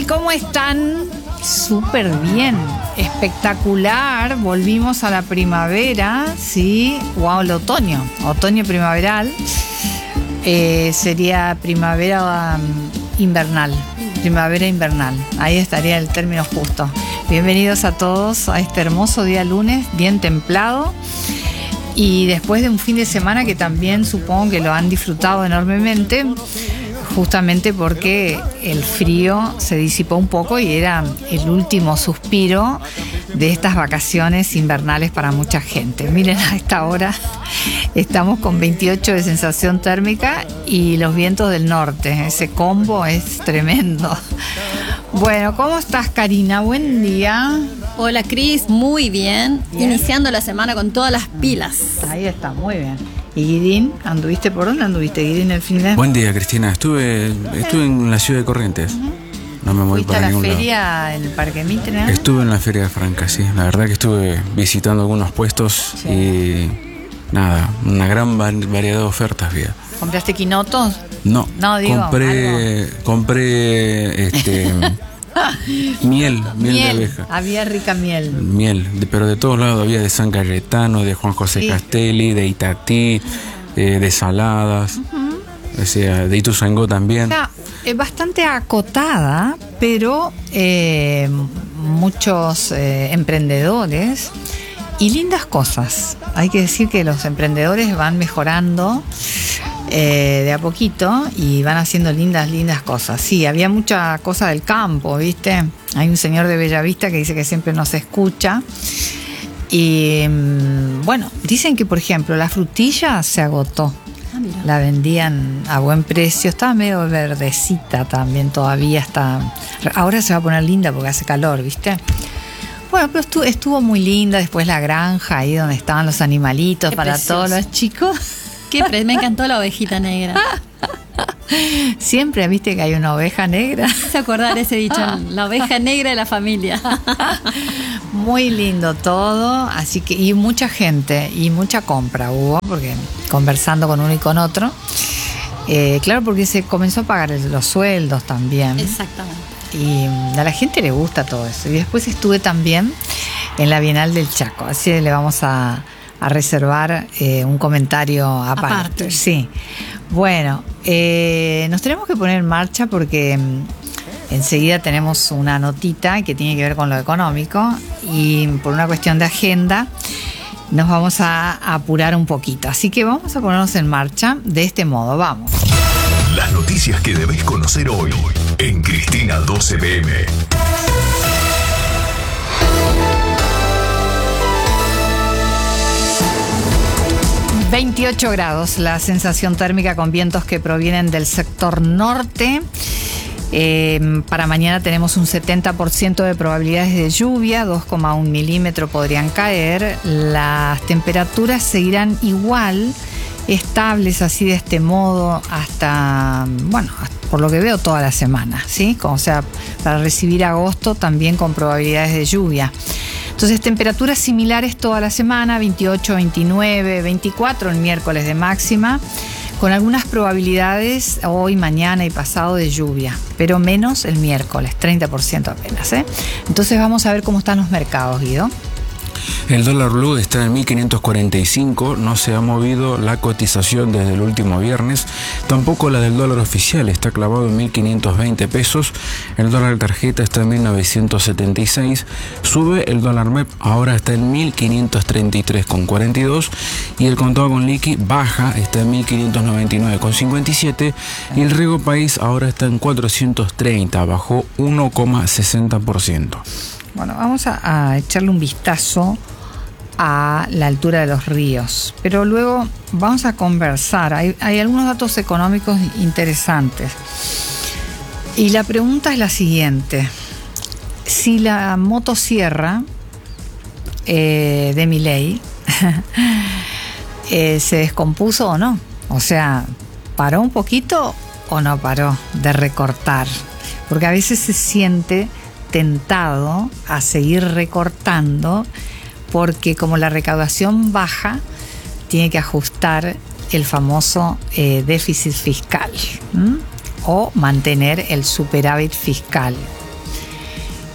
¿Cómo están? Súper bien, espectacular. Volvimos a la primavera, ¿sí? Wow, el otoño primaveral. Sería primavera invernal. Primavera invernal. Ahí estaría el término justo. Bienvenidos a todos a este hermoso día lunes, bien templado. Y después de un fin de semana que también supongo que lo han disfrutado enormemente, justamente porque el frío se disipó un poco y era el último suspiro de estas vacaciones invernales para mucha gente. Miren, a esta hora estamos con 28 de sensación térmica y los vientos del norte. Ese combo es tremendo. Bueno, ¿cómo estás, Karina? Buen día. Hola, Cris, muy bien. Iniciando la semana con todas las pilas. Ahí está, muy bien. ¿Y Guirín? ¿Anduviste por dónde anduviste, Guirín, el fin de...? Buen día, Cristina. Estuve en la ciudad de Corrientes. No me voy para ningún lado. ¿Fuiste a la feria en el Parque Mitre? Estuve en la Feria de Franca, sí. La verdad que estuve visitando algunos puestos y nada, una gran variedad de ofertas había. ¿Compraste quinotos? No, digo, compré miel de abeja. Había rica miel. Pero de todos lados había, de San Cayetano, de Juan José Castelli, de Itatí, de Saladas, o sea, de Ituzaingó también. O sea, es bastante acotada, pero muchos emprendedores y lindas cosas. Hay que decir que los emprendedores van mejorando de a poquito y van haciendo lindas cosas. Sí, había mucha cosa del campo, ¿viste? Hay un señor de Bellavista que dice que siempre nos escucha. Y bueno, dicen que, por ejemplo, la frutilla se agotó. La vendían a buen precio. Estaba medio verdecita también todavía. Ahora se va a poner linda porque hace calor, ¿viste? Bueno, pero estuvo muy linda. Después la granja, ahí donde estaban los animalitos. Qué para precioso. Todos los chicos. Me encantó la ovejita negra. Siempre viste que hay una oveja negra. Se acordar ese dicho, la oveja negra de la familia. Muy lindo todo, así que, y mucha gente y mucha compra hubo, porque conversando con uno y con otro, claro, porque se comenzó a pagar los sueldos también. Exactamente. Y a la gente le gusta todo eso. Y después estuve también en la Bienal del Chaco, así le vamos a reservar un comentario aparte. Sí. Bueno, nos tenemos que poner en marcha porque enseguida tenemos una notita que tiene que ver con lo económico y por una cuestión de agenda nos vamos a apurar un poquito. Así que vamos a ponernos en marcha de este modo. Vamos. Las noticias que debes conocer hoy en Cristina 12 PM. 28 grados, la sensación térmica con vientos que provienen del sector norte. Para mañana tenemos un 70% de probabilidades de lluvia, 2,1 milímetros podrían caer. Las temperaturas seguirán igual, estables así de este modo hasta, por lo que veo toda la semana, ¿sí? O sea, para recibir agosto también con probabilidades de lluvia. Entonces, temperaturas similares toda la semana, 28, 29, 24 el miércoles de máxima, con algunas probabilidades hoy, mañana y pasado de lluvia, pero menos el miércoles, 30% apenas, ¿eh? Entonces vamos a ver cómo están los mercados, Guido. El dólar blue está en 1.545, no se ha movido la cotización desde el último viernes, tampoco la del dólar oficial, está clavado en 1.520 pesos, el dólar tarjeta está en 1.976, sube el dólar MEP, ahora está en 1.533,42 y el contado con liqui baja, está en 1.599,57 y el Riego País ahora está en 430, bajó 1,60%. Bueno, vamos a echarle un vistazo a la altura de los ríos, pero luego vamos a conversar. Hay algunos datos económicos interesantes. Y la pregunta es la siguiente. Si la motosierra de Milei se descompuso o no. O sea, ¿paró un poquito o no paró de recortar? Porque a veces se siente tentado a seguir recortando porque como la recaudación baja, tiene que ajustar el famoso déficit fiscal o mantener el superávit fiscal.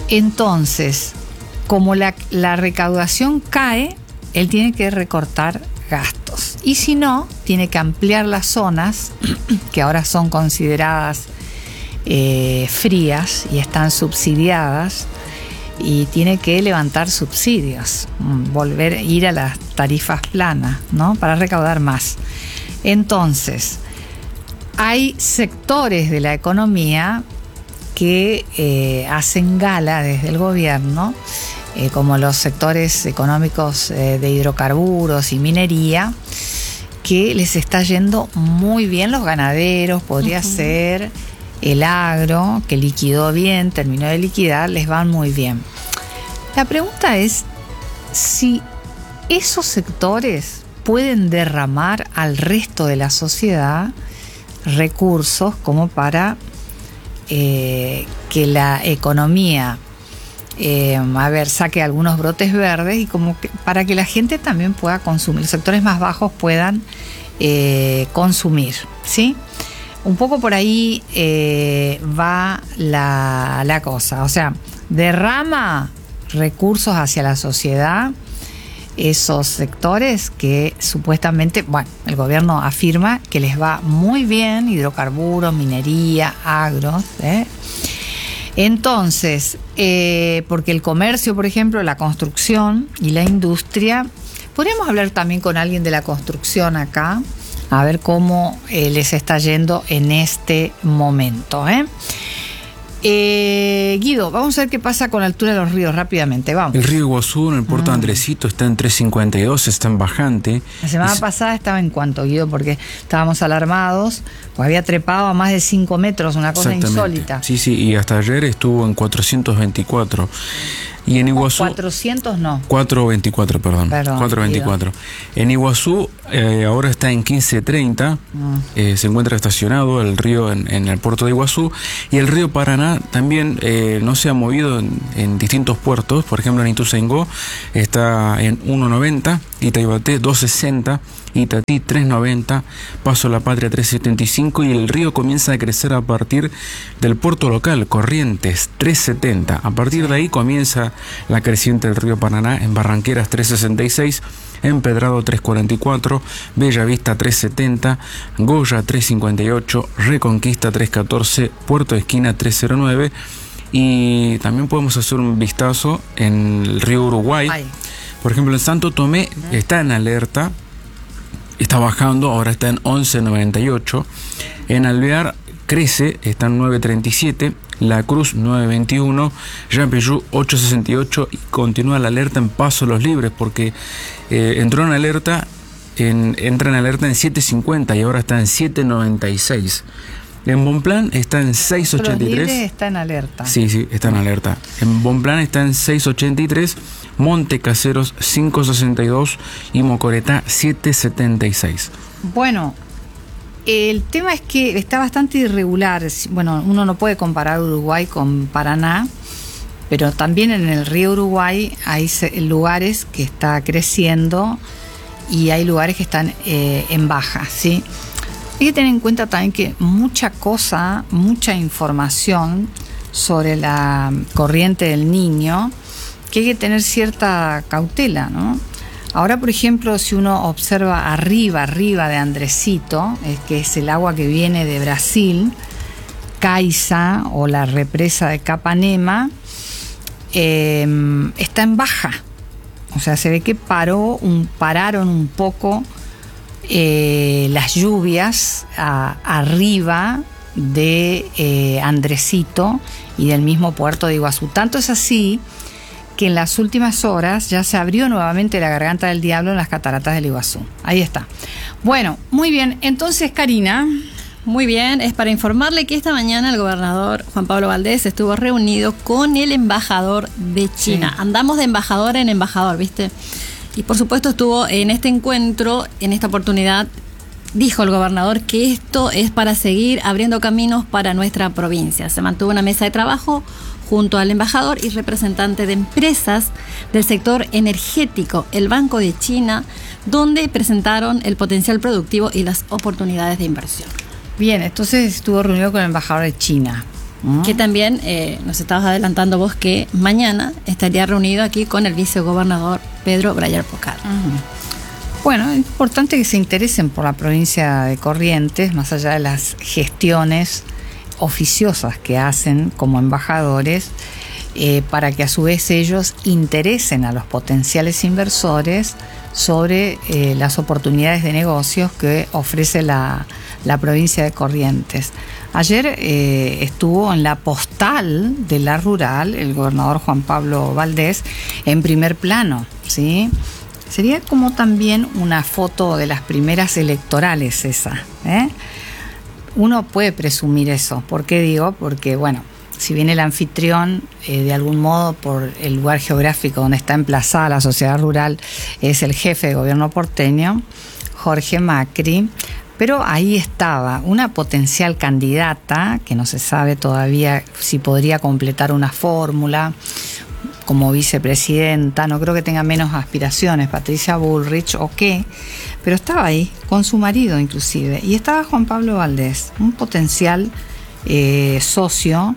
Entonces, como la recaudación cae, él tiene que recortar gastos. Y si no, tiene que ampliar las zonas que ahora son consideradas frías y están subsidiadas, y tiene que levantar subsidios, volver a ir a las tarifas planas, ¿no? Para recaudar más. Entonces, hay sectores de la economía que hacen gala desde el gobierno, como los sectores económicos de hidrocarburos y minería, que les está yendo muy bien. Los ganaderos, podría ser el agro, que liquidó bien, terminó de liquidar, les van muy bien. La pregunta es si esos sectores pueden derramar al resto de la sociedad recursos como para que la economía saque algunos brotes verdes, y como que para que la gente también pueda consumir, los sectores más bajos puedan consumir, ¿sí? Un poco por ahí va la cosa. O sea, derrama recursos hacia la sociedad esos sectores que supuestamente, bueno, el gobierno afirma que les va muy bien: hidrocarburos, minería, agros, Entonces, porque el comercio, por ejemplo, la construcción y la industria, podríamos hablar también con alguien de la construcción acá, a ver cómo les está yendo en este momento. Guido, vamos a ver qué pasa con la altura de los ríos rápidamente. Vamos. El río Iguazú en el puerto de Andresito está en 3.52, está en bajante. La semana pasada estaba en cuánto, Guido, porque estábamos alarmados, pues había trepado a más de 5 metros, una cosa insólita. Sí, y hasta ayer estuvo en 424. Y en Iguazú... 400 no. 424, perdón 424. En Iguazú ahora está en 1530, se encuentra estacionado el río en el puerto de Iguazú, y el río Paraná también no se ha movido en distintos puertos. Por ejemplo, en Ituzaingó está en 1.90, Itaibaté 2.60, Itatí 3.90, Paso La Patria 3.75, y el río comienza a crecer a partir del puerto local, Corrientes 3.70. A partir de ahí comienza la creciente del río Paraná en Barranqueras 3.66, Empedrado 3.44, Bella Vista 3.70, Goya 3.58, Reconquista 3.14, Puerto de Esquina 3.09, y también podemos hacer un vistazo en el río Uruguay. Por ejemplo, en Santo Tomé está en alerta, está bajando, ahora está en 11.98. En Alvear crece, está en 9.37. La Cruz 9.21, Yapeyú 8.68, y continúa la alerta en Paso Los Libres, porque entra en alerta en 7.50 y ahora está en 7.96. En Bonplan está en 6.83. Está en alerta. Sí, está en alerta. En Bonplan está en 6.83, Monte Caseros 5.62 y Mocoretá 7.76. Bueno, el tema es que está bastante irregular. Bueno, uno no puede comparar Uruguay con Paraná, pero también en el río Uruguay hay lugares que está creciendo y hay lugares que están en baja, ¿sí? Hay que tener en cuenta también que mucha información sobre la corriente del Niño, que hay que tener cierta cautela, ¿no? Ahora, por ejemplo, si uno observa arriba de Andresito, que es el agua que viene de Brasil, Caiza o la represa de Capanema, está en baja. O sea, se ve que pararon un poco las lluvias arriba de Andresito y del mismo puerto de Iguazú. Tanto es así que en las últimas horas ya se abrió nuevamente la Garganta del Diablo en las cataratas del Iguazú. Ahí está. Bueno, muy bien. Entonces, Karina. Muy bien, es para informarle que esta mañana el gobernador Juan Pablo Valdés estuvo reunido con el embajador de China. Sí. Andamos de embajador en embajador, ¿viste? Y por supuesto estuvo en este encuentro, en esta oportunidad, dijo el gobernador que esto es para seguir abriendo caminos para nuestra provincia. Se mantuvo una mesa de trabajo junto al embajador y representante de empresas del sector energético, el Banco de China, donde presentaron el potencial productivo y las oportunidades de inversión. Bien, entonces estuvo reunido con el embajador de China. Que también nos estabas adelantando vos que mañana estaría reunido aquí con el vicegobernador Pedro Breyer Pocar. Bueno, es importante que se interesen por la provincia de Corrientes, más allá de las gestiones oficiosas que hacen como embajadores, para que a su vez ellos interesen a los potenciales inversores sobre las oportunidades de negocios que ofrece la provincia de Corrientes. Ayer estuvo en la postal de la rural el gobernador Juan Pablo Valdés en primer plano, ¿sí? Sería como también una foto de las primeras electorales esa, ¿eh? Uno puede presumir eso. ¿Por qué digo? Porque, bueno, si bien el anfitrión, de algún modo, por el lugar geográfico donde está emplazada la sociedad rural, es el jefe de gobierno porteño, Jorge Macri, pero ahí estaba una potencial candidata, que no se sabe todavía si podría completar una fórmula como vicepresidenta, no creo que tenga menos aspiraciones, Patricia Bullrich o qué, pero estaba ahí, con su marido inclusive, y estaba Juan Pablo Valdés, un potencial socio,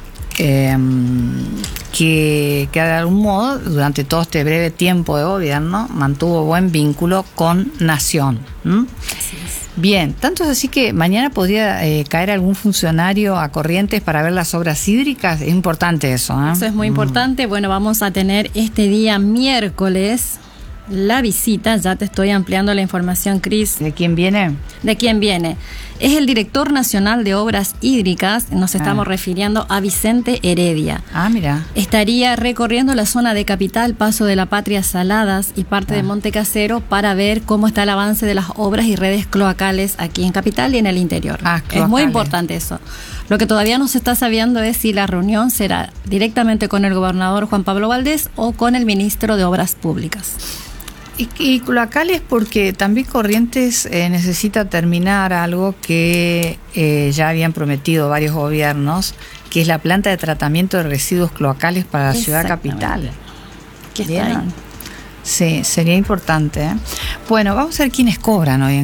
que de algún modo durante todo este breve tiempo de gobierno mantuvo buen vínculo con Nación. Bien, tanto es así que mañana podría caer algún funcionario a Corrientes para ver las obras hídricas. Es importante eso, ¿eh? Eso es muy importante. Bueno, vamos a tener este día miércoles la visita, ya te estoy ampliando la información, Cris. ¿De quién viene? ¿De quién viene? Es el director nacional de obras hídricas, nos estamos refiriendo a Vicente Heredia. Mira. Estaría recorriendo la zona de Capital, Paso de la Patria, Saladas y parte de Monte Casero para ver cómo está el avance de las obras y redes cloacales aquí en Capital y en el interior. Es muy importante eso. Lo que todavía no se está sabiendo es si la reunión será directamente con el gobernador Juan Pablo Valdés o con el ministro de Obras Públicas. Y cloacales porque también Corrientes necesita terminar algo que ya habían prometido varios gobiernos, que es la planta de tratamiento de residuos cloacales para la ciudad capital. ¿Qué está ahí? Sí, sería importante, ¿eh? Bueno, vamos a ver quiénes cobran hoy en